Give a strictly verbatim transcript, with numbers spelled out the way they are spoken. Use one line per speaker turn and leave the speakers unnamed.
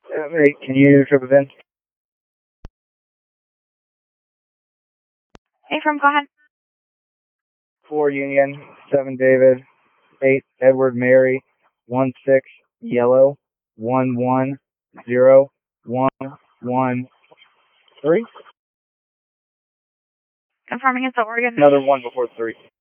Hey, can you trip it in?
Hey, from, go ahead.
Four Union, seven David, eight Edward Mary, one six Yellow, one one zero one one three.
Confirming it's the Oregon.
Another one before three.